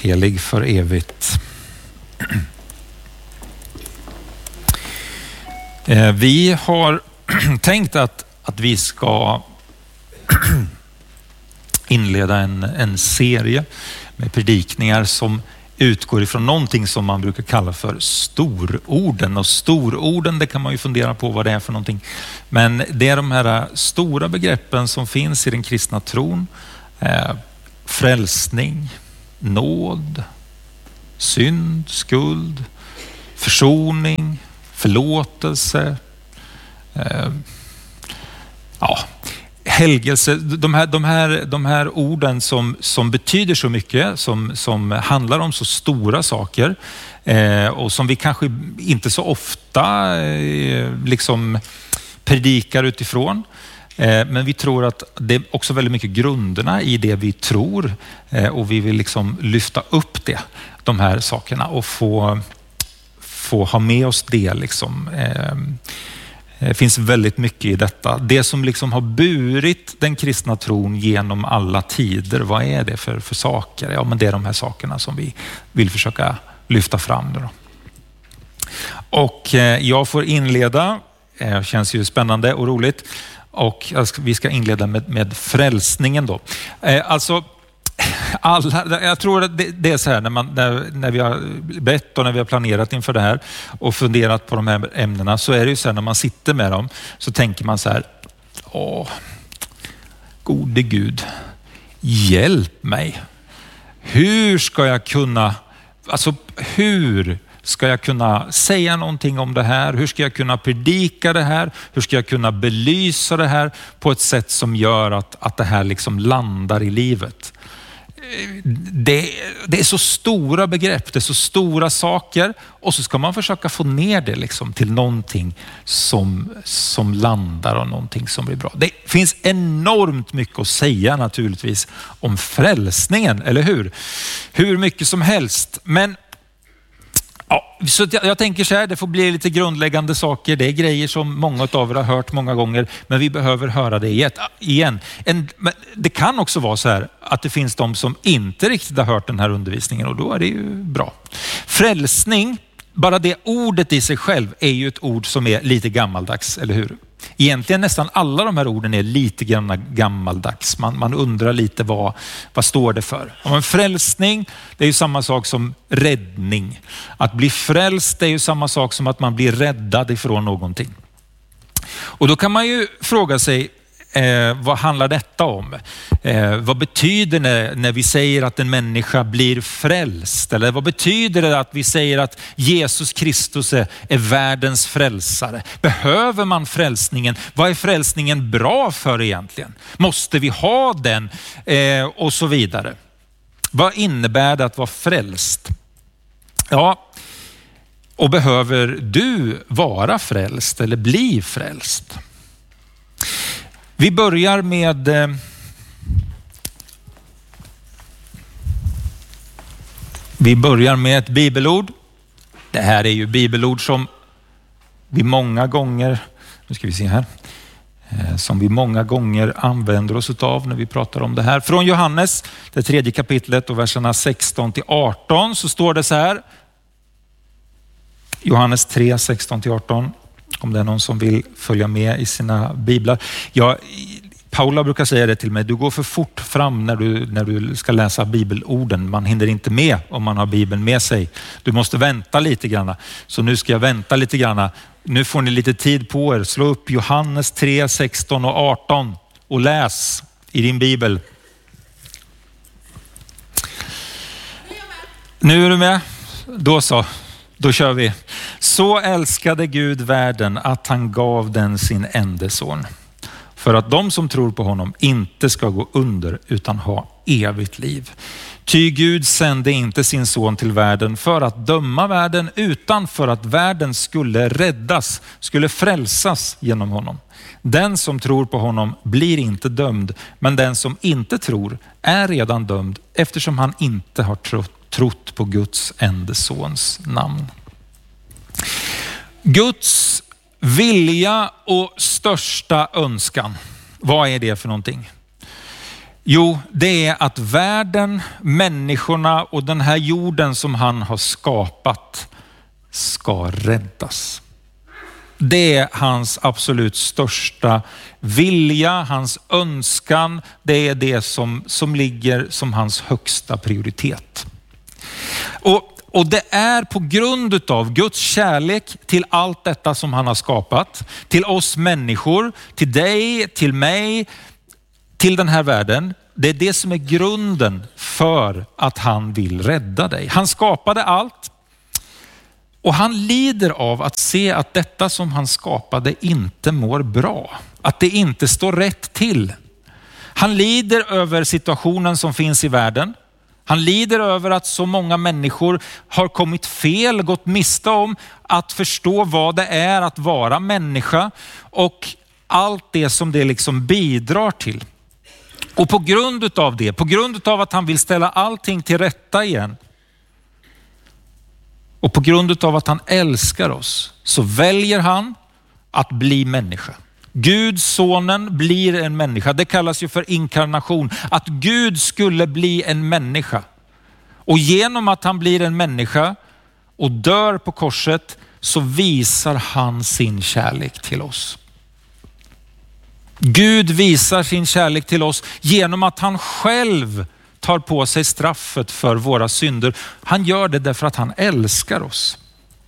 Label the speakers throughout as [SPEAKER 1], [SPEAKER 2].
[SPEAKER 1] helig för evigt. Vi har tänkt att vi ska inleda en serie med predikningar som utgår ifrån någonting som man brukar kalla för stororden. Och stororden, det kan man ju fundera på vad det är för någonting. Men det är de här stora begreppen som finns i den kristna tron. Frälsning, nåd, synd, skuld, försoning, förlåtelse, helgelse. De här orden som betyder så mycket, som handlar om så stora saker och som vi kanske inte så ofta liksom predikar utifrån. Men vi tror att det är också väldigt mycket grunderna i det vi tror, och vi vill liksom lyfta upp de här sakerna och få ha med oss det liksom. Det finns väldigt mycket i detta. Det som liksom har burit den kristna tron genom alla tider, vad är det för saker? Ja, men det är de här sakerna som vi vill försöka lyfta fram då. Och jag får inleda, det känns ju spännande och roligt. Och vi ska inleda med frälsningen då. Jag tror att det är så här när vi har bett och när vi har planerat inför det här och funderat på de här ämnena, så är det ju så här, när man sitter med dem så tänker man så här: gode Gud, hjälp mig. Hur ska jag kunna säga någonting om det här? Hur ska jag kunna predika det här? Hur ska jag kunna belysa det här på ett sätt som gör att det här liksom landar i livet? Det är så stora begrepp, det är så stora saker, och så ska man försöka få ner det liksom till någonting som landar och någonting som blir bra. Det finns enormt mycket att säga naturligtvis om frälsningen, eller hur? Hur mycket som helst. Men så jag tänker så här, det får bli lite grundläggande saker. Det är grejer som många av er har hört många gånger, men vi behöver höra det igen. Men det kan också vara så här att det finns de som inte riktigt har hört den här undervisningen, och då är det ju bra. Frälsning, bara det ordet i sig själv är ju ett ord som är lite gammaldags, eller hur? Egentligen nästan alla de här orden är lite gammaldags. Man undrar lite vad står det för. Men frälsning, det är ju samma sak som räddning. Att bli frälst är ju samma sak som att man blir räddad ifrån någonting. Och då kan man ju fråga sig, vad handlar detta om? Vad betyder det när vi säger att en människa blir frälst? Eller vad betyder det att vi säger att Jesus Kristus är världens frälsare? Behöver man frälsningen? Vad är frälsningen bra för egentligen? Måste vi ha den? Och så vidare. Vad innebär det att vara frälst? Ja, och behöver du vara frälst eller bli frälst? Vi börjar med ett bibelord. Det här är ju bibelord som vi många gånger, som vi många gånger använder oss av när vi pratar om det här. Från Johannes, det 3:e kapitlet och verserna 16-18, så står det så här. Johannes 3, 16-18. Om det är någon som vill följa med i sina biblar. Paula brukar säga det till mig: du går för fort fram när du ska läsa bibelorden. Man hinner inte med om man har bibeln med sig. Du måste vänta lite grann. Så nu ska jag vänta lite grann. Nu får ni lite tid på er. Slå upp Johannes 3, 16 och 18 och läs i din bibel. Nu är du med? Då så. Då kör vi. Så älskade Gud världen att han gav den sin enda son, för att de som tror på honom inte ska gå under utan ha evigt liv. Ty Gud sände inte sin son till världen för att döma världen, utan för att världen skulle räddas, skulle frälsas genom honom. Den som tror på honom blir inte dömd, men den som inte tror är redan dömd, eftersom han inte har trott på Guds enda sons namn. Guds vilja och största önskan, vad är det för någonting? Jo, det är att världen, människorna och den här jorden som han har skapat ska räddas. Det är hans absolut största vilja, hans önskan. Det är det som ligger som hans högsta prioritet. Och det är på grund av Guds kärlek till allt detta som han har skapat, till oss människor, till dig, till mig, till den här världen. Det är det som är grunden för att han vill rädda dig. Han skapade allt och han lider av att se att detta som han skapade inte mår bra. Att det inte står rätt till. Han lider över situationen som finns i världen. Han lider över att så många människor har kommit fel, gått miste om att förstå vad det är att vara människa och allt det som det liksom bidrar till. Och på grund av det, på grund av att han vill ställa allting till rätta igen och på grund av att han älskar oss, så väljer han att bli människa. Gud, sonen, blir en människa. Det kallas ju för inkarnation. Att Gud skulle bli en människa. Och genom att han blir en människa och dör på korset så visar han sin kärlek till oss. Gud visar sin kärlek till oss genom att han själv tar på sig straffet för våra synder. Han gör det därför att han älskar oss.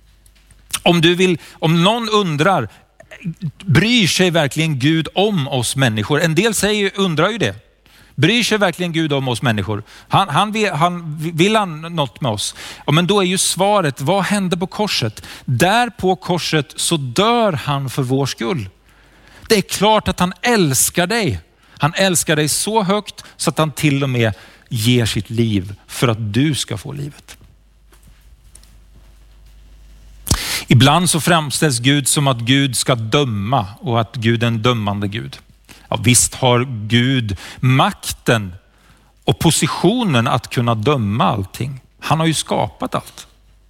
[SPEAKER 1] Om någon undrar, bryr sig verkligen Gud om oss människor? En del undrar ju det. Bryr sig verkligen Gud om oss människor? Vill han något med oss? Ja, men då är ju svaret, vad hände på korset? Där på korset så dör han för vår skull. Det är klart att han älskar dig. Han älskar dig så högt så att han till och med ger sitt liv för att du ska få livet. Ibland så framställs Gud som att Gud ska döma och att Gud är en dömande Gud. Ja, visst har Gud makten och positionen att kunna döma allting. Han har ju skapat allt.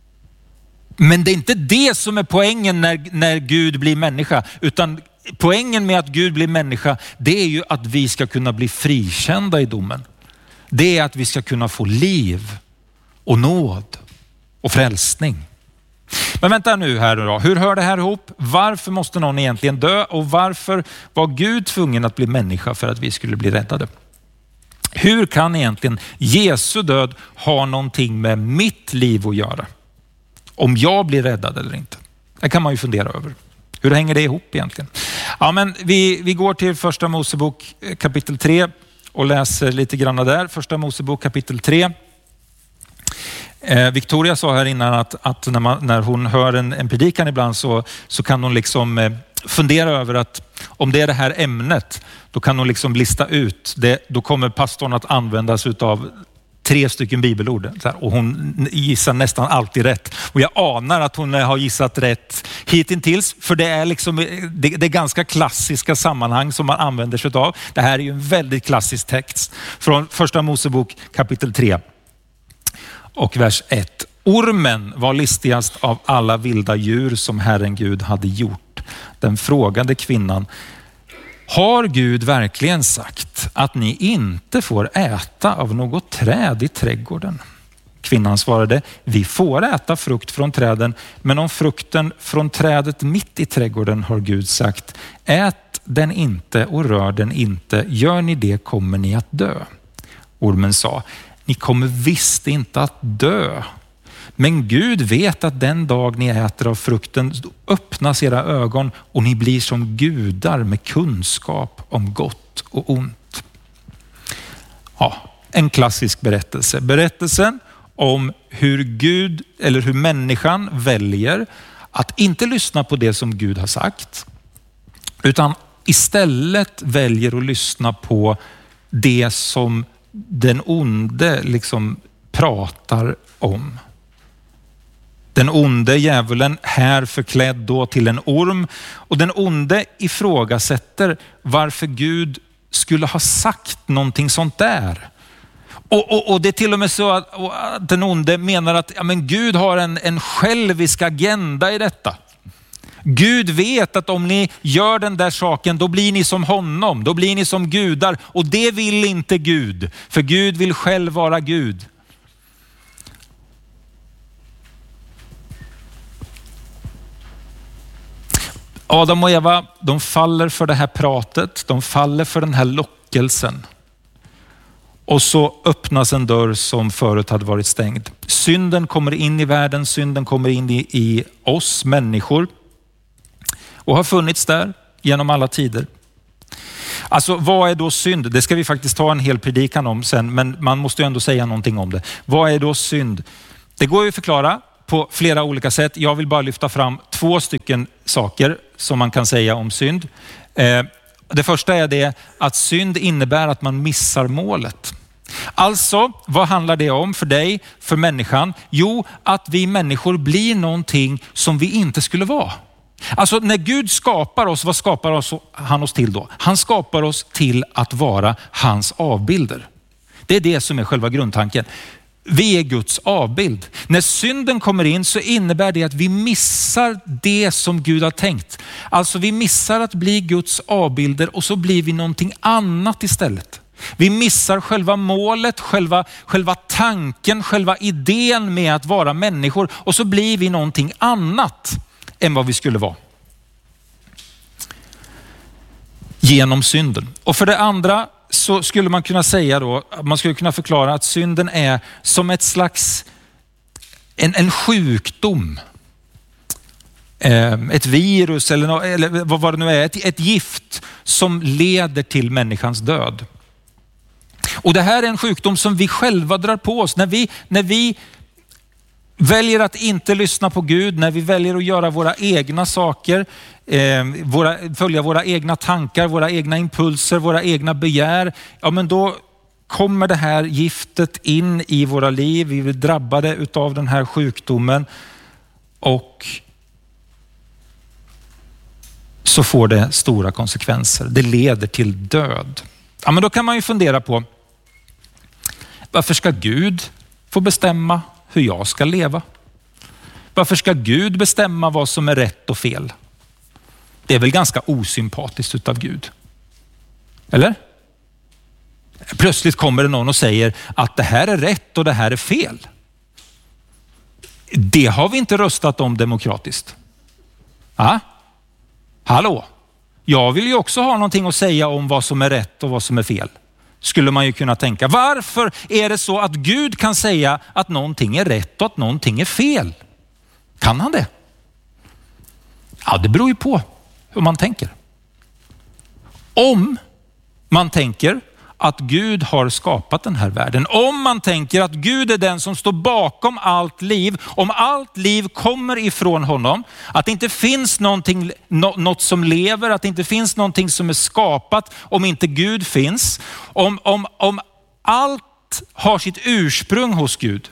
[SPEAKER 1] Men det är inte det som är poängen när Gud blir människa, utan poängen med att Gud blir människa, det är ju att vi ska kunna bli frikända i domen. Det är att vi ska kunna få liv och nåd och frälsning. Men vänta nu här då. Hur hör det här ihop? Varför måste någon egentligen dö? Och varför var Gud tvungen att bli människa för att vi skulle bli räddade? Hur kan egentligen Jesu död ha någonting med mitt liv att göra? Om jag blir räddad eller inte? Det kan man ju fundera över. Hur hänger det ihop egentligen? Ja, men vi går till första Mosebok kapitel 3 och läser lite grann där. Första Mosebok kapitel 3. Victoria sa här innan att när hon hör en predikan ibland så kan hon liksom fundera över att om det är det här ämnet, då kan hon liksom lista ut det. Då kommer pastorn att användas av 3 stycken bibelord. Och hon gissar nästan alltid rätt. Och jag anar att hon har gissat rätt hittills. För det är liksom det är ganska klassiska sammanhang som man använder sig av. Det här är ju en väldigt klassisk text från första Mosebok kapitel 3. Och vers 1. Ormen var listigast av alla vilda djur som Herren Gud hade gjort. Den frågade kvinnan: har Gud verkligen sagt att ni inte får äta av något träd i trädgården? Kvinnan svarade: vi får äta frukt från träden, men om frukten från trädet mitt i trädgården har Gud sagt: ät den inte och rör den inte, gör ni det kommer ni att dö. Ormen sa: ni kommer visst inte att dö. Men Gud vet att den dag ni äter av frukten öppnas era ögon och ni blir som gudar med kunskap om gott och ont. Ja, en klassisk berättelse. Berättelsen om hur människan väljer att inte lyssna på det som Gud har sagt, utan istället väljer att lyssna på det som den onde liksom pratar om. Den onde djävulen, här förklädd då till en orm, och den onde ifrågasätter varför Gud skulle ha sagt någonting sånt där. Och det är till och med så att den onde menar att men Gud har en självisk agenda i detta. Gud vet att om ni gör den där saken, då blir ni som honom. Då blir ni som gudar. Och det vill inte Gud. För Gud vill själv vara Gud. Adam och Eva, de faller för det här pratet. De faller för den här lockelsen. Och så öppnas en dörr som förut hade varit stängd. Synden kommer in i världen. Synden kommer in i oss människor. Och har funnits där genom alla tider. Alltså vad är då synd? Det ska vi faktiskt ta en hel predikan om sen. Men man måste ju ändå säga någonting om det. Vad är då synd? Det går ju att förklara på flera olika sätt. Jag vill bara lyfta fram 2 stycken saker som man kan säga om synd. Det första är det att synd innebär att man missar målet. Alltså, vad handlar det om för dig, för människan? Jo, att vi människor blir någonting som vi inte skulle vara. Alltså när Gud skapar oss, vad skapar han oss till då? Han skapar oss till att vara hans avbilder. Det är det som är själva grundtanken. Vi är Guds avbild. När synden kommer in så innebär det att vi missar det som Gud har tänkt. Alltså vi missar att bli Guds avbilder och så blir vi någonting annat istället. Vi missar själva målet, själva tanken, själva idén med att vara människor och så blir vi någonting annat än vad vi skulle vara. Genom synden. Och för det andra så skulle man kunna säga då, man skulle kunna förklara att synden är som ett slags en sjukdom. Ett virus eller vad det nu är, ett gift som leder till människans död. Och det här är en sjukdom som vi själva drar på oss. När vi väljer att inte lyssna på Gud, när vi väljer att göra våra egna saker, följa våra egna tankar, våra egna impulser, våra egna begär, ja men då kommer det här giftet in i våra liv. Vi blir drabbade utav den här sjukdomen och så får det stora konsekvenser. Det leder till död. Ja, men då kan man ju fundera på, varför ska Gud få bestämma hur jag ska leva? Varför ska Gud bestämma vad som är rätt och fel? Det är väl ganska osympatiskt utav Gud. Eller? Plötsligt kommer det någon och säger att det här är rätt och det här är fel. Det har vi inte röstat om demokratiskt. Hallå? Jag vill ju också ha någonting att säga om vad som är rätt och vad som är fel. Skulle man ju kunna tänka. Varför är det så att Gud kan säga att någonting är rätt och att någonting är fel? Kan han det? Ja, det beror ju på hur man tänker. Om man tänker att Gud har skapat den här världen. Om man tänker att Gud är den som står bakom allt liv. Om allt liv kommer ifrån honom. Att det inte finns något som lever. Att det inte finns någonting som är skapat om inte Gud finns. Om allt har sitt ursprung hos Gud.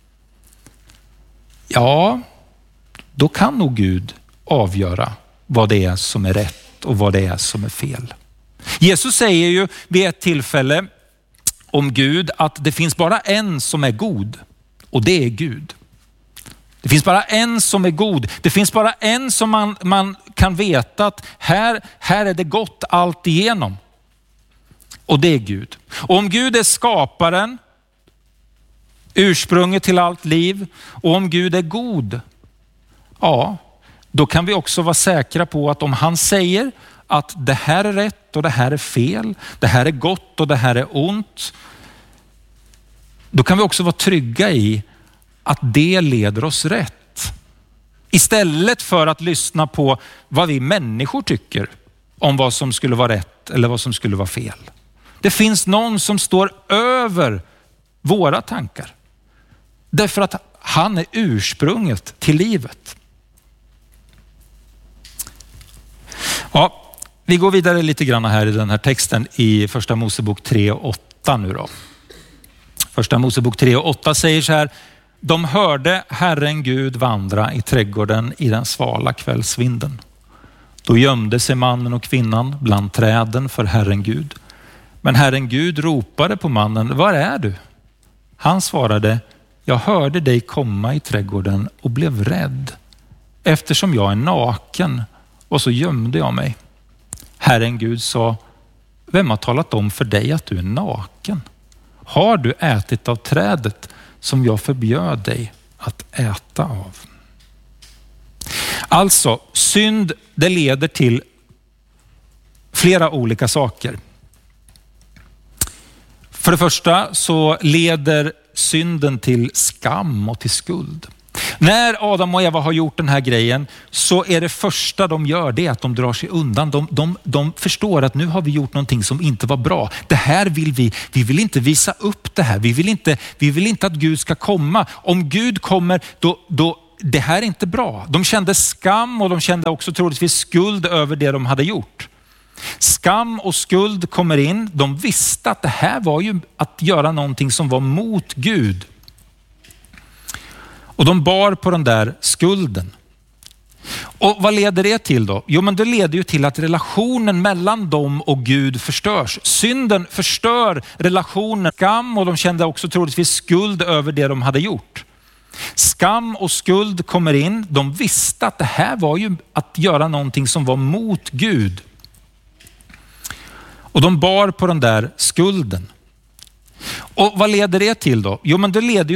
[SPEAKER 1] Ja, då kan nog Gud avgöra vad det är som är rätt och vad det är som är fel. Jesus säger ju vid ett tillfälle om Gud att det finns bara en som är god och det är Gud. Det finns bara en som är god. Det finns bara en som man kan veta att här är det gott allt igenom. Och det är Gud. Och om Gud är skaparen, ursprunget till allt liv, och om Gud är god, ja, då kan vi också vara säkra på att om han säger att det här är rätt och det här är fel, det här är gott och det här är ont, då kan vi också vara trygga i att det leder oss rätt. Istället för att lyssna på vad vi människor tycker om vad som skulle vara rätt eller vad som skulle vara fel. Det finns någon som står över våra tankar. Därför att han är ursprunget till livet. Ja, vi går vidare lite grann här i den här texten i första Mosebok 3:8 nu då. Första Mosebok 3:8 säger så här: de hörde Herren Gud vandra i trädgården i den svala kvällsvinden. Då gömde sig mannen och kvinnan bland träden för Herren Gud. Men Herren Gud ropade på mannen: var är du? Han svarade: jag hörde dig komma i trädgården och blev rädd. eftersom jag är naken. Och så gömde jag mig. Herren Gud sa, vem har talat om för dig att du är naken? Har du ätit av trädet som jag förbjöd dig att äta av? Alltså, synd, det leder till flera olika saker. För det första så leder synden till skam och till skuld. När Adam och Eva har gjort den här grejen så är det första de gör det att de drar sig undan. De förstår att nu har vi gjort någonting som inte var bra. Det här vill vi vill inte visa upp det här. Vi vill inte att Gud ska komma. Om Gud kommer då det här är inte bra. De kände skam och de kände också troligtvis skuld över det de hade gjort. Skam och skuld kommer in. De visste att det här var ju att göra någonting som var mot Gud. Och de bar på den där skulden. Och vad leder det till då? Jo, men det leder ju till att relationen mellan dem och Gud förstörs. Synden förstör relationen. Skam och de kände också troligtvis skuld över det de hade gjort. Skam och skuld kommer in. De visste att det här var ju att göra någonting som var mot Gud. Och de bar på den där skulden. Och vad leder det till då? Jo, men det leder ju